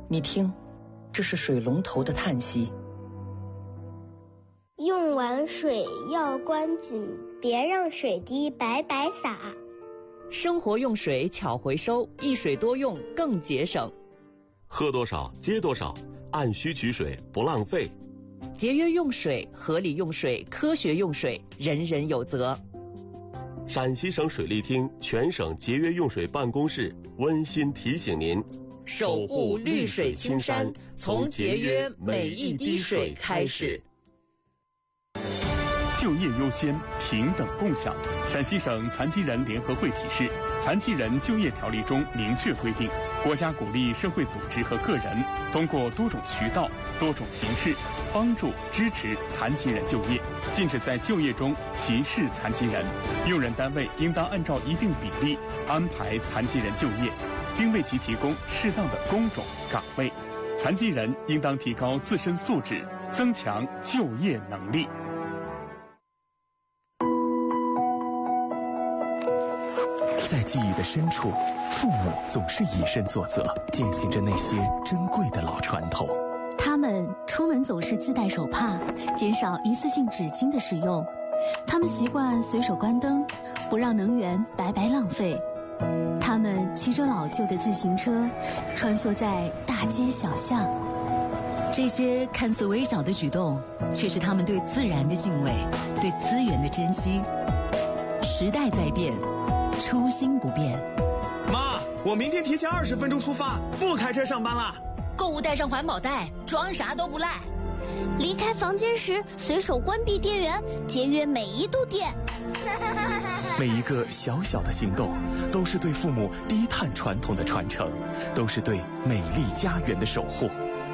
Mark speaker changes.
Speaker 1: 你听，这是水龙头的叹息。
Speaker 2: 用完水要关紧，别让水滴白白洒。
Speaker 1: 生活用水巧回收，一水多用更节省。
Speaker 3: 喝多少接多少，按需取水不浪费。
Speaker 1: 节约用水，合理用水，科学用水，人人有责。
Speaker 3: 陕西省水利厅全省节约用水办公室温馨提醒您：
Speaker 1: 守护绿水青山，从节约每一滴水开始。
Speaker 4: 就业优先，平等共享。陕西省残疾人联合会提示，《残疾人就业条例》中明确规定，国家鼓励社会组织和个人通过多种渠道、多种形式帮助支持残疾人就业，禁止在就业中歧视残疾人。用人单位应当按照一定比例安排残疾人就业，并为其提供适当的工种岗位。残疾人应当提高自身素质，增强就业能力。
Speaker 5: 在记忆的深处，父母总是以身作则，践行着那些珍贵的老传统。
Speaker 6: 他们出门总是自带手帕，减少一次性纸巾的使用。他们习惯随手关灯，不让能源白白浪费。他们骑着老旧的自行车，穿梭在大街小巷。
Speaker 7: 这些看似微小的举动，却是他们对自然的敬畏，对资源的珍惜。时代在变，初心不变。
Speaker 8: 妈，我明天提前20分钟出发，不开车上班了。
Speaker 7: 购物带上环保袋，装啥都不赖。
Speaker 2: 离开房间时随手关闭电源，节约每一度电。
Speaker 5: 每一个小小的行动，都是对父母低碳传统的传承，都是对美丽家园的守护。